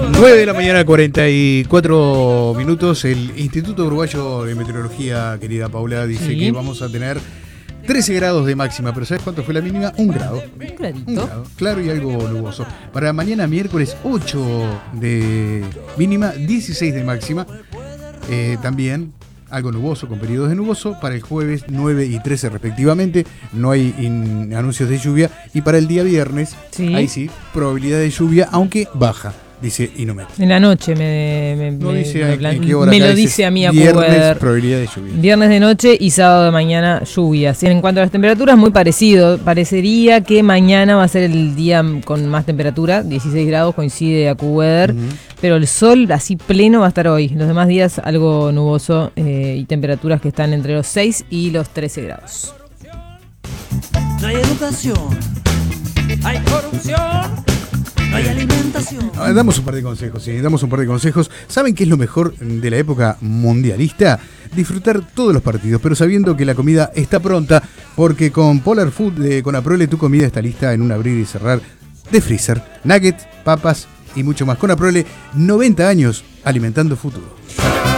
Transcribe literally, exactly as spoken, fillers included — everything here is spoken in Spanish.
nueve de la mañana, cuarenta y cuatro minutos. El Instituto Uruguayo de Meteorología, querida Paula, dice sí. que vamos a tener trece grados de máxima, pero ¿sabes cuánto fue la mínima? Un grado. Un gradito. Un grado, claro y algo nuboso. Para mañana miércoles, ocho de mínima, dieciséis de máxima. Eh, también algo nuboso, con periodos de nuboso. Para el jueves, nueve y trece respectivamente. No hay in- anuncios de lluvia. Y para el día viernes, Sí. ahí sí, probabilidad de lluvia, aunque baja, dice Inumet. En la noche me, me, No me- dice me en plan- qué hora me acá lo dice dice a mí viernes, AccuWeather. probabilidad de lluvia. Viernes de noche y sábado de mañana lluvias. En cuanto a las temperaturas, muy parecido. Parecería que mañana va a ser el día con más temperatura, dieciséis grados, coincide AccuWeather. Ujú. Pero el sol así pleno va a estar hoy. Los demás días algo nuboso eh, y temperaturas que están entre los seis y los trece grados. No hay educación, hay corrupción, no hay alimentación. Ah, Damos un par de consejos, sí, damos un par de consejos. ¿Saben qué es lo mejor de la época mundialista? Disfrutar todos los partidos, pero sabiendo que la comida está pronta, porque con Polar Food de Conaprole tu comida está lista en un abrir y cerrar de freezer. Nuggets, papas y mucho más. Conaprole, noventa años alimentando futuro.